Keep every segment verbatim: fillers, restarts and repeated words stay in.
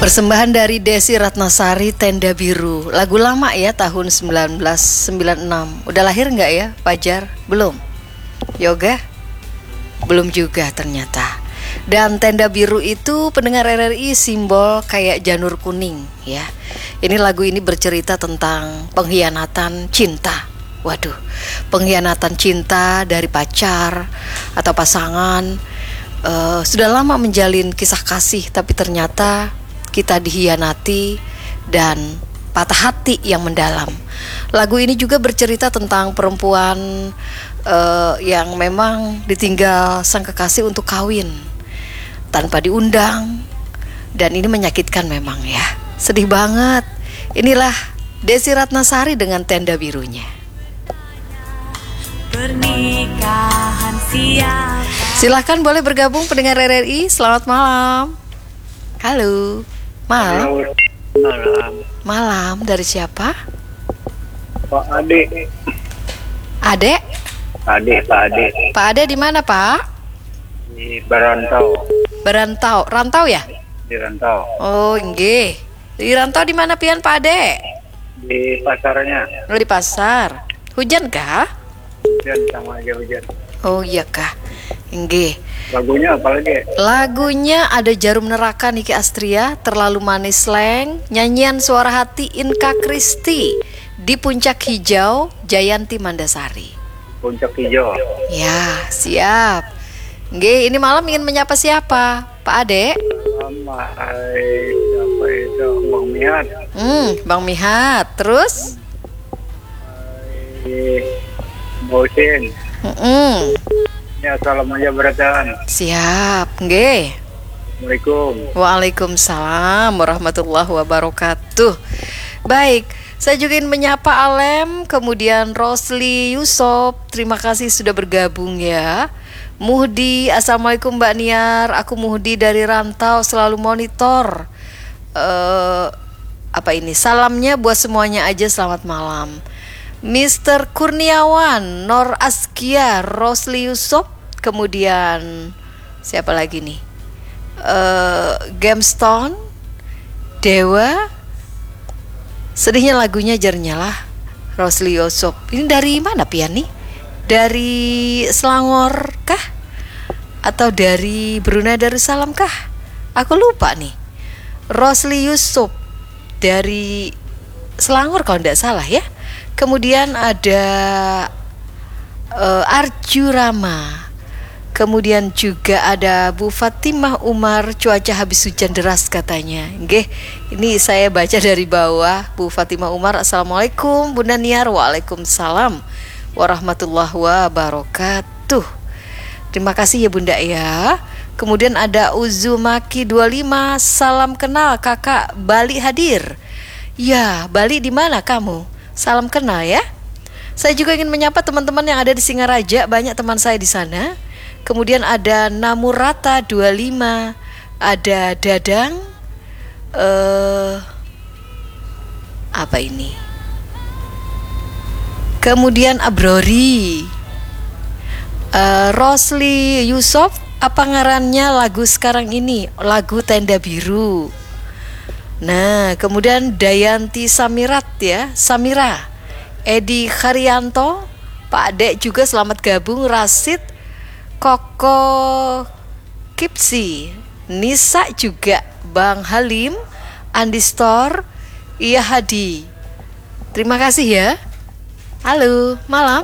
Persembahan dari Desi Ratnasari, Tenda Biru. Lagu lama ya, tahun sembilan belas sembilan puluh enam. Udah lahir nggak ya Fajar? Belum? Yoga? Belum juga ternyata. Dan Tenda Biru itu pendengar R R I simbol kayak janur kuning ya. Ini lagu ini bercerita tentang pengkhianatan cinta. Waduh, pengkhianatan cinta dari pacar atau pasangan. uh, Sudah lama menjalin kisah kasih, tapi ternyata kita dikhianati dan patah hati yang mendalam. Lagu ini juga bercerita tentang perempuan uh, yang memang ditinggal sang kekasih untuk kawin tanpa diundang. Dan ini menyakitkan memang ya. Sedih banget. Inilah Desi Ratnasari dengan Tenda Birunya. Pernikahan siapa? Silahkan boleh bergabung pendengar R R I. Selamat malam. Halo. Malam. Malam. Malam. Dari siapa? Pak Ade. Ade? Ade, Pak Ade. Pak Ade di mana, Pak? Di Berantau. Berantau. Rantau ya? Di Rantau. Oh, nggih. Di rantau di mana pian, Pak Ade? Di pasarnya. Oh, di pasar. Hujan kah? Hujan, sama aja hujan. Oh, iya kah? Nggih. Lagunya apa lagi? Lagunya ada Jarum Neraka Niki Astria, Terlalu Manis Leng, nyanyian Suara Hati Inka Kristi, Di Puncak Hijau Jayanti Mandasari. Puncak Hijau. Ya, siap. Nggih, ini malam ingin menyapa siapa? Pak Ade? Sama hai, siapa itu? Bang Mihat. Hmm, Bang Mihat. Terus? Hai, Bosin. Mm-mm. Ya, salam aja beratan. Siap, nggih. Assalamualaikum. Waalaikumsalam warahmatullahi wabarakatuh. Baik, saya juga ingin menyapa Alem, kemudian Rosli Yusuf, terima kasih sudah bergabung ya. Muhdi, assalamualaikum Mbak Niar, aku Muhdi dari Rantau, selalu monitor. Uh, apa ini? Salamnya buat semuanya aja, selamat malam. Mister Kurniawan, Nor Askia, Rosli Yusuf, kemudian siapa lagi nih? Uh, Gemstone, Dewa. Sedihnya lagunya Jernyalah, Rosli Yusuf. Ini dari mana pian nih? Dari Selangor kah? Atau dari Brunei Darussalam kah? Aku lupa nih. Rosli Yusuf dari Selangor kalau tidak salah ya. Kemudian ada uh, Arju Rama. Kemudian juga ada Bu Fatimah Umar, cuaca habis hujan deras katanya. Nggih, ini saya baca dari bawah. Bu Fatimah Umar, assalamualaikum Bunda Niar. Waalaikumsalam warahmatullahi wabarakatuh. Terima kasih ya Bunda ya. Kemudian ada Uzumaki dua puluh lima, salam kenal kakak Bali hadir. Ya, Bali di mana kamu? Salam kenal ya. Saya juga ingin menyapa teman-teman yang ada di Singaraja, banyak teman saya di sana. Kemudian ada Namurata dua puluh lima, ada Dadang, uh, apa ini? Kemudian Abrori, uh, Rosli Yusuf, apa ngarannya lagu sekarang ini? Lagu Tenda Biru. Nah, kemudian Dayanti Samirat ya, Samira, Edi Haryanto, Pak Dek juga selamat gabung, Rasid, Koko Kipsi, Nisa juga, Bang Halim, Andi Store, Iya Hadi. Terima kasih ya. Halo, malam.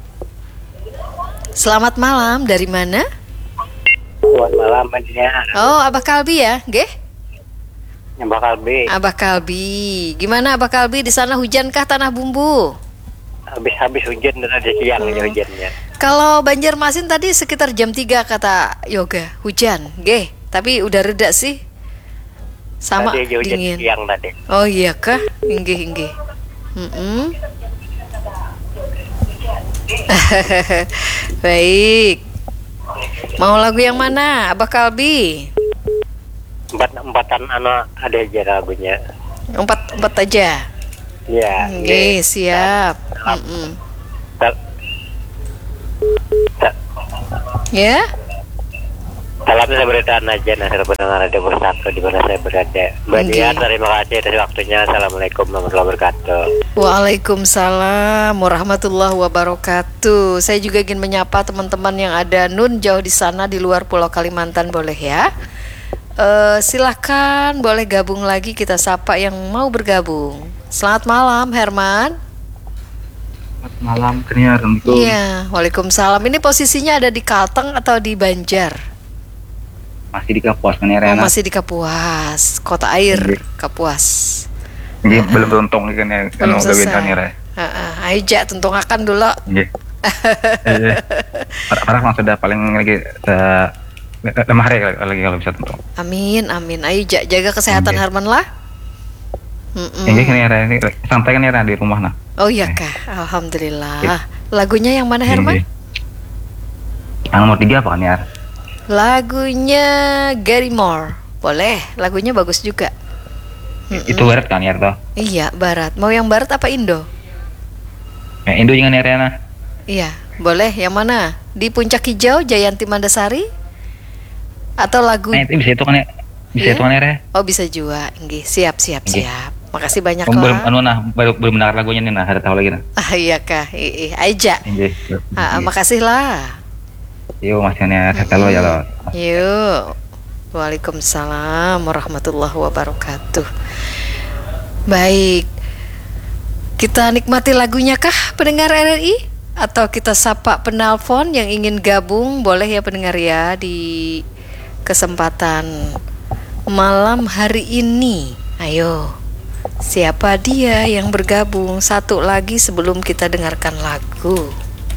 Selamat malam, dari mana? Selamat malam, Mbak. Oh, Abah Kalbi ya, nggih? Abah Kalbi. Abah Kalbi. Gimana Abah Kalbi di sana, hujankah Tanah Bumbu? Habis-habis hujan dan ada siang hmm. hujannya. Kalau Banjarmasin tadi sekitar jam tiga kata Yoga, hujan, nggih. Tapi udah reda sih. Sama tadi dingin. Siang tadi. Oh iya kah? Nggih, nggih. Mm-mm. Baik. Mau lagu yang mana, Abah Kalbi? Empat empatan anak ada aja lagunya. Empat empat aja. Ya. Oke, siap. Mm-mm. Ta- ta- Ya. Salam saya berikan aja nasir pendengar radio Bersatu di mana saya berada. Mbak Oke. Dian, terima kasih atas waktunya. Assalamualaikum warahmatullahi wabarakatuh. Waalaikumsalam warahmatullahi wabarakatuh. Saya juga ingin menyapa teman-teman yang ada nun jauh di sana di luar Pulau Kalimantan, boleh ya? Eh, silahkan boleh gabung lagi, kita sapa yang mau bergabung. Selamat malam Herman. Selamat malam, Kenia. Assalamualaikum. Iya, waalaikumsalam. Ini posisinya ada di Kalteng atau di Banjar? Masih di Kapuas, Kenia Oh, Rena. masih di Kapuas, kota air Iya. Kapuas. Jadi belum tuntung nih, Kenia. Belum Kan udah selesai. bintang ya, Re. Heeh, ayo Jak, tentung akan dulu. Iya. Iya. Parah mah sudah paling lagi se- lima hari lagi kalau bisa tuntung. Amin, amin. Ayo Jak, jaga kesehatan Iya. Herman lah. Mm-mm. Ini Kenia Rena, ini santai Kenia Rena di rumah nah. Oh iya kah, alhamdulillah. Lagunya yang mana Herman? Iya. Yang nomor tiga apa Kenia? Lagunya Gary Moore. Boleh, lagunya bagus juga. Mm-mm. Itu barat kan ya toh? Iya, barat. Mau yang barat apa Indo? Ya, Indo jangan Rena. Iya, boleh. Yang mana? Di Puncak Hijau, Jayanti Mandasari? Atau lagu? Nah, itu bisa itu kan ya. Bisa Iya? itu kan ya, Re. Oh bisa juga, Nggih. Siap, siap, Nggih. siap. Makasih banyak Oh, belum lah. anu nah, baru belum dengar lagunya nih nah, ada tahu lagi nah. Ah iya kah, Ih, ih. Aja. Iya. Ah, ah, makasih lah. Yo, Mas Kenia, kata lo ya lo. Yuk. Waalaikumsalam warahmatullahi wabarakatuh. Baik. Kita nikmati lagunya kah pendengar R R I? Atau kita sapa penelpon yang ingin gabung? Boleh ya pendengar ya di kesempatan malam hari ini. Ayo. Siapa dia yang bergabung? Satu lagi sebelum kita dengarkan lagu.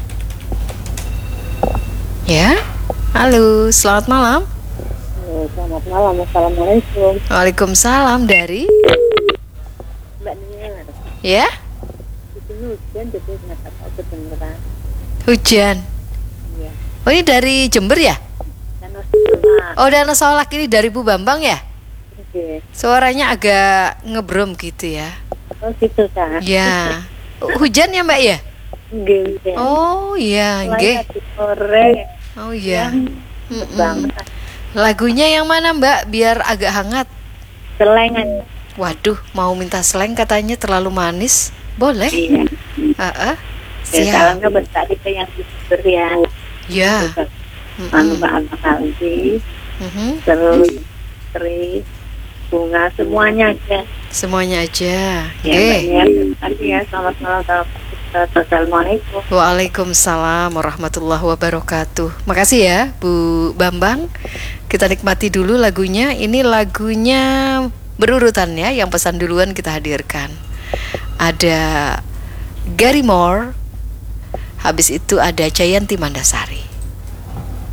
Ya. Halo, selamat malam. Selamat malam, assalamualaikum. Waalaikumsalam. Dari Mbak Nia, ya? di sini hujan jadi nggak tahu kedengeran. Hujan. Iya. Oh ini dari Jember ya? Dan Osama, Oh Danau Solak ini dari Bu Bambang ya? oke. Suaranya agak ngebrom gitu ya? Oh gitu kan? Ya. Hujan ya Mbak ya? Nggih, hujan. Oh iya, Mulai nggih. tadi sore Oh iya. yang Mm-mm. banget. Lagunya yang mana Mbak? Biar agak hangat. Selengan. Waduh, mau minta seleng katanya terlalu manis. Boleh? Iya. Heeh. Ya, Siap. salamnya bertali ke yang berian. Ya. Anu Mm-mm. Mbak Alma Kaldi, Mhm. terus Tri, bunga semuanya aja. Semuanya aja. Ya, Mbak Nggih. Nia, terima kasih ya. Selamat malam. Assalamualaikum. Waalaikumsalam warahmatullahi wabarakatuh. Makasih ya Bu Bambang. Kita nikmati dulu lagunya. Ini lagunya berurutan ya. Yang pesan duluan kita hadirkan. Ada Gary Moore. Habis itu ada Jayanti Mandasari.